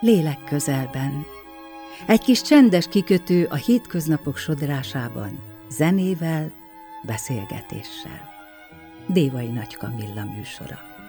lélek közelben. Egy kis csendes kikötő a hétköznapok sodrásában, zenével, beszélgetéssel. Dévai Nagy Kamilla műsora.